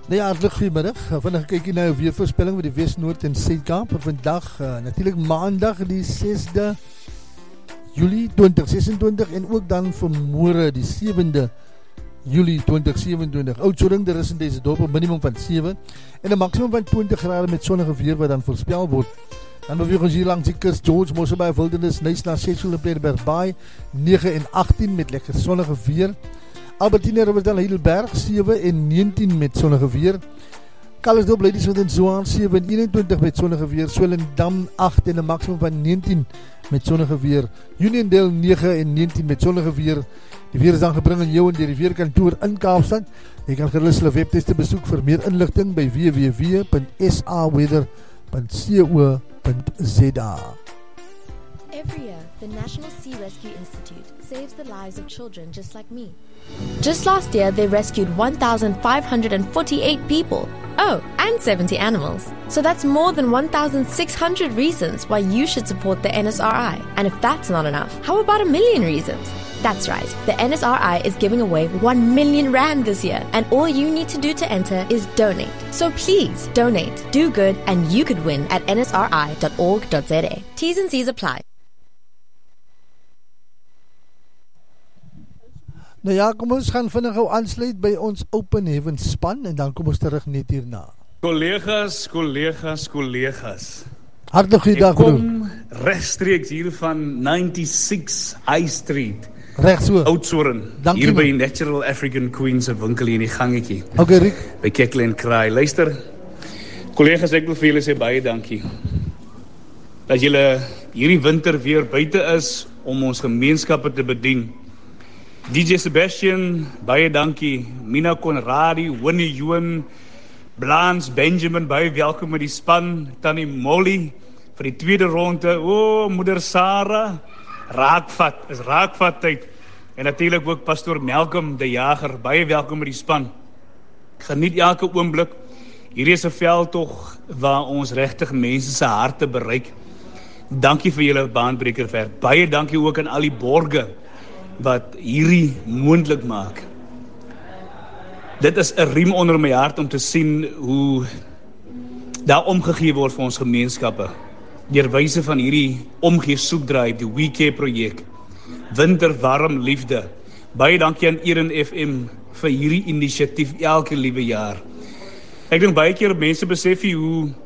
Ja, hartelijk goeiemiddag. Vandaag kyk jy na jou weervoorspelling met die Wes, Noord en Suid-Kaap. Vandag, natuurlijk maandag die 6de Julie 2026 en ook dan vanmôre die 7de Julie 2027. Oudtshoorn, daar is in deze dorp een minimum van 7 en een maximum van 20 graden met zonnige weer wat dan voorspel word. Dan beweeg ons hier langs die kust, George, Mosselbaai, Wildernis, Nysna, Sesel en Pleidenberg Baai, 9 en 18 met lekker zonnige weer. Albertine, Robertal, Heidelberg, 7 en 19 met zonnige weer. Kalesdorp, Ladysmith en Zoaan, 7 en 21 met zonnige weer. Swellendam, 8 en een maximum van 19 met zonnige weer. Uniondale, 9 en 19 met zonnige weer. Die weer is dan gebring in jou en die rivierkantoor in Kaapstad. Jy kan gerus hulle webteste besoek vir meer inligting by www.saweather.co.za. Every year, the National Sea Rescue Institute saves the lives of children just like me. Just last year, they rescued 1,548 people. Oh, and 70 animals. So that's more than 1,600 reasons why you should support the NSRI. And if that's not enough, how about 1 million reasons? That's right, the NSRI is giving away 1 million rand this year, and all you need to do to enter is donate. So please, donate, do good, and you could win at nsri.org.za. T's and C's apply. Nou ja, kom ons gaan vinnig gou aansluit by ons Open Heavens span en dan kom ons terug net hierna. Collega's. Hartelijk goeiedag, broer. Ek kom rechtstreeks hier van 96 High Street. Recht so. Oudtshoorn. Dankie, hier by man. Natural African Queen se winkel hier in die gangetjie. Okay, Riek. By Kekle en Kraai. Luister, collega's, ek wil vir julle sê baie dankie. Dat julle hierdie winter weer buite is om ons gemeenskappe te bedien. DJ Sebastian, baie dankie. Mina Conradi, Winnie Ewan, Blans, Benjamin, baie welkom met die span. Tannie Molly, vir die tweede ronde. Moeder Sarah, raakvat tyd. En natuurlijk ook Pastor Malcolm de Jager, baie welkom met die span. Geniet elke oomblik. Hier is 'n veldtog waar ons regtig mense se harte bereik. Dankie vir julle baanbrekerwerk. Baie dankie ook aan al die borge wat hierdie moontlik maak. Dit is 'n riem onder my hart om te sien hoe daar omgegee word vir ons gemeenskappe. Deur wyse van hierdie omgee soekdrive, die We Care projek. Winter warm liefde. Baie dankie aan Eren FM vir hierdie inisiatief elke liewe jaar. Ek dink baie keer mense besef nie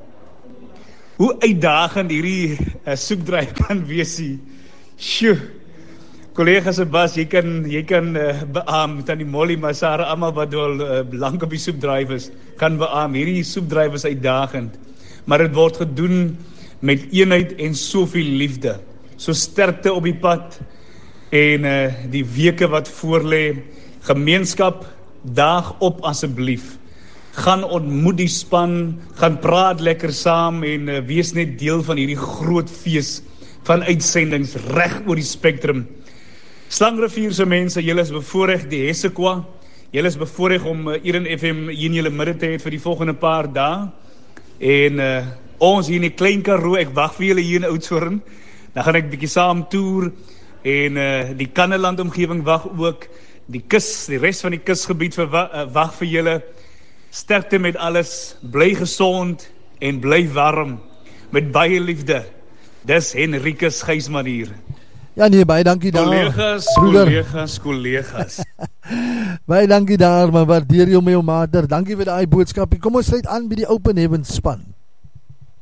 hoe uitdagend hierdie soekdrive kan wees. Sjoe. Collega's en Bas, jy kan beaam, Tannie Molly, maar Sarah, allemaal wat wel lang op die soepdrive is, kan beaam. Hierdie soepdrive is uitdagend. Maar het word gedoen met eenheid en soveel liefde. So sterkte op die pad en die weke wat voorlê. Gemeenskap, daag op asseblief. Gaan ontmoet die span, gaan praat lekker saam en wees net deel van hierdie groot fees van uitsendings reg oor die spektrum. Slangrivier se mense, julle is bevoorreg, die Hessequa, julle is bevoorreg om Eren FM hier in julle midde te hê vir die volgende paar dae. En ons hier in die Klein Karoo, ek wag vir julle hier in Oudtshoorn. Dan gaan ek bietjie saam toer en die Kanneland omgewing wag ook. Die kus, die res van die kusgebied wag vir julle. Sterkte met alles, bly gesond en bly warm met baie liefde. Dis Henrikus Gysman hier. Ja nee, baie dankie daar. Collega's. Baie dankie daar, maar waardeer jou my ou mater. Dankie vir die boodskapie. Kom ons sluit aan by die Open Heavens span.